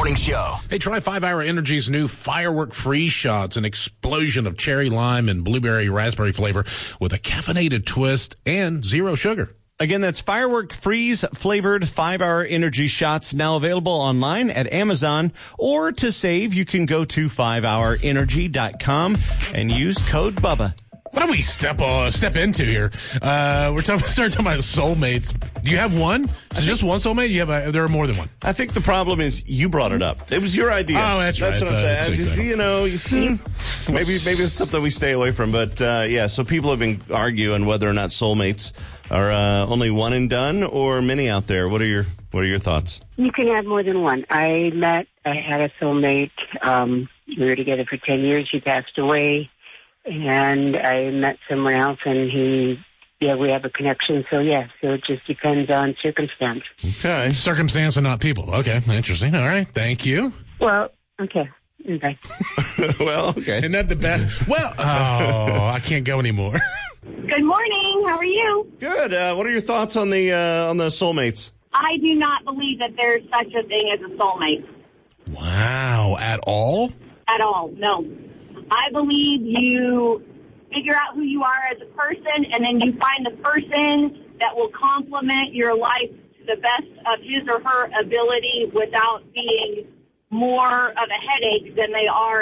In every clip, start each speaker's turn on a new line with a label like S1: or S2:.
S1: Morning Show.
S2: Hey, try 5 Hour Energy's new Firework Freeze Shots, an explosion of cherry lime and blueberry raspberry flavor with a caffeinated twist and zero sugar.
S3: Again, that's Firework Freeze flavored 5 Hour Energy Shots, now available online at Amazon. Or to save, you can go to 5hourenergy.com and use code BUBBA.
S2: What do we step into here? We're start talking about soulmates. Do you have one? Is it just one soulmate? There are more than one.
S3: I think the problem is you brought it up. It was your idea.
S2: Oh, that's right.
S3: That's what I'm saying. You see, maybe it's something we stay away from. But so people have been arguing whether or not soulmates are only one and done or many out there. What are your thoughts?
S4: You can have more than one. I had a soulmate. We were together for 10 years. He passed away. And I met someone else, and we have a connection. So it just depends on circumstance.
S2: Okay. Circumstance and not people. Okay, interesting. All right, thank you.
S4: Well, okay. Bye.
S3: Well, okay.
S2: Isn't that the best? Well, I can't go anymore.
S5: Good morning. How are you?
S3: Good. What are your thoughts on the soulmates?
S5: I do not believe that there's such a thing as a soulmate.
S2: Wow. At all?
S5: At all, no. I believe you figure out who you are as a person, and then you find the person that will complement your life to the best of his or her ability without being more of a headache than they are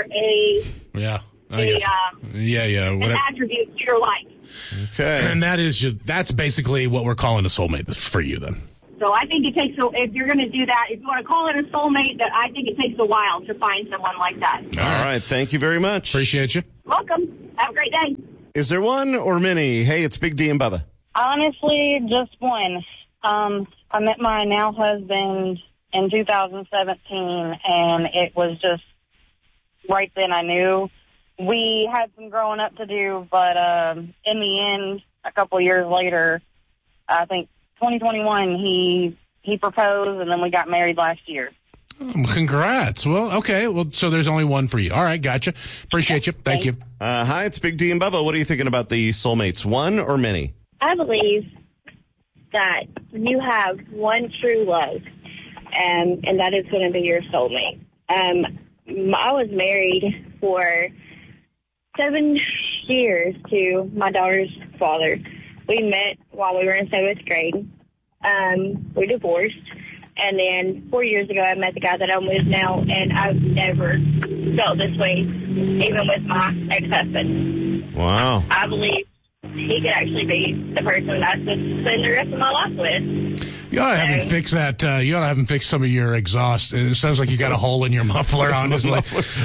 S5: an attribute to your life.
S3: Okay.
S2: And that's basically what we're calling a soulmate for you then.
S5: So I think it takes, if you're going to do that, if you want to call it a soulmate, that I think it takes a while to find someone like that.
S3: All right. Thank you very much.
S2: Appreciate you.
S5: Welcome. Have a great day.
S3: Is there one or many? Hey, it's Big D and Bubba.
S6: Honestly, just one. I met my now husband in 2017, and it was just right then I knew. We had some growing up to do, but in the end, a couple years later, I think 2021, he proposed, and then we got married last year.
S2: Congrats. Well, okay. Well, so there's only one for you. All right, gotcha. Appreciate you. Thank you.
S3: Hi, it's Big D and Bubba. What are you thinking about the soulmates? One or many?
S7: I believe that you have one true love, and that is going to be your soulmate. I was married for 7 years to my daughter's father. We met while we were in 7th grade. We divorced. And then 4 years ago, I met the guy that I'm with now, and I've never felt this way, even with my ex-husband.
S3: Wow.
S7: I believe he could actually be the person I could spend the rest of my life with.
S2: You ought to have him fix that. You ought to have him fix some of your exhaust. It sounds like you got a hole in your muffler, honestly.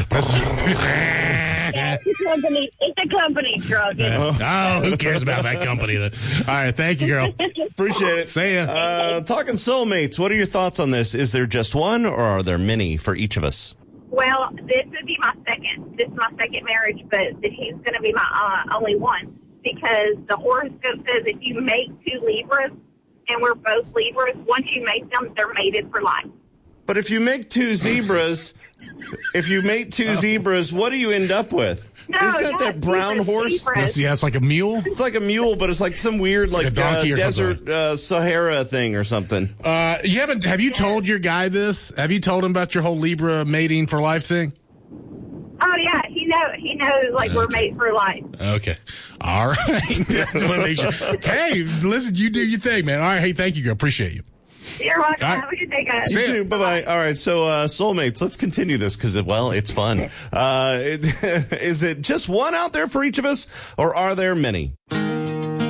S7: It's a company truck.
S2: Oh, who cares about that company then? All right, thank you, girl.
S3: Appreciate it.
S2: See ya.
S3: Talking soulmates, what are your thoughts on this? Is there just one, or are there many for each of us?
S5: Well, this would be my second. This is my second marriage, but he's going to be my only one, because the horoscope says if you make 2 Libras, and we're both Libras, once you make them, they're mated for life.
S3: But if you make 2 zebras, what do you end up with?
S5: No,
S3: Isn't that brown horse?
S2: It's like a mule.
S3: It's like a mule, but it's like some weird, like desert Sahara thing or something.
S2: Have you told your guy this? Have you told him about your whole Libra mating for life thing?
S5: Oh yeah, he knows like we're made for life.
S2: Okay, all right. That's what makes you. Hey, listen, you do your thing, man. All right, hey, thank you, girl. Appreciate you.
S5: You're welcome.
S2: Right.
S5: Have a good day, guys.
S3: You too. Bye-bye. All right, so soulmates, let's continue this because, it's fun. Is it just one out there for each of us, or are there many?